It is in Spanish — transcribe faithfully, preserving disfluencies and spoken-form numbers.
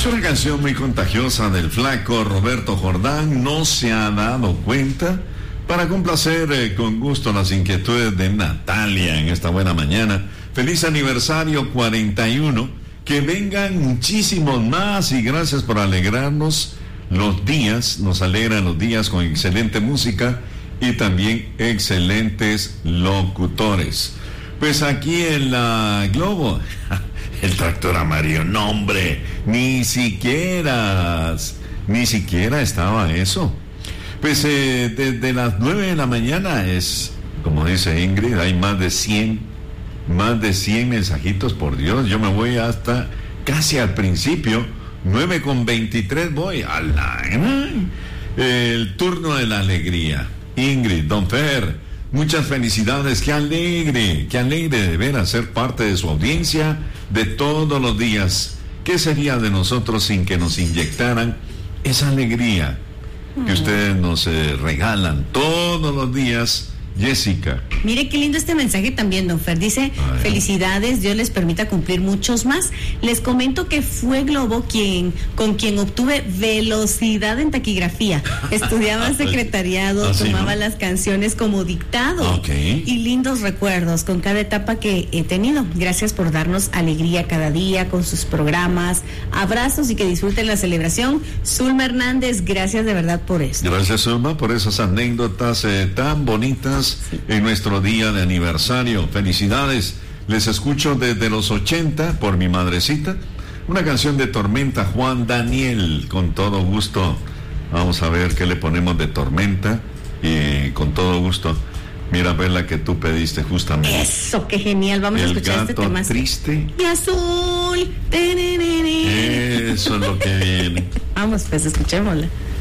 Es una canción muy contagiosa del flaco Roberto Jordán, no se ha dado cuenta, para complacer eh, con gusto las inquietudes de Natalia en esta buena mañana. Feliz aniversario cuarenta y uno, que vengan muchísimos más y gracias por alegrarnos los días, nos alegran los días con excelente música y también excelentes locutores. Pues aquí en la Globo, el tractor amarillo, no hombre, ni siquiera, ni siquiera estaba eso. Pues eh, desde las nueve de la mañana es, como dice Ingrid, hay más de cien, más de cien mensajitos, por Dios, yo me voy hasta casi al principio, nueve con veintitrés voy, a la, el turno de la alegría. Ingrid, Don Fer, muchas felicidades, qué alegre, qué alegre de ver a ser parte de su audiencia de todos los días. ¿Qué sería de nosotros sin que nos inyectaran esa alegría que ustedes nos eh, regalan todos los días? Jessica. Mire qué lindo este mensaje también, don Fer. Dice, felicidades, Dios les permita cumplir muchos más. Les comento que fue Globo quien, con quien obtuve velocidad en taquigrafía. Estudiaba secretariado, ¿Ah, sí, tomaba no? las canciones como dictado. Okay. Y lindos recuerdos con cada etapa que he tenido. Gracias por darnos alegría cada día con sus programas. Abrazos y que disfruten la celebración. Zulma Hernández, gracias de verdad por esto. Gracias, Zulma, por esas anécdotas eh, tan bonitas en nuestro día de aniversario. Felicidades. Les escucho desde los ochenta por mi madrecita. Una canción de Tormenta, Juan Daniel, con todo gusto. Vamos a ver qué le ponemos de Tormenta y con todo gusto. Mira, ver la que tú pediste justamente. Eso, qué genial. Vamos El a escuchar este gato tema. triste. Y azul. Eso es lo que viene. Vamos, pues, escuchémosla.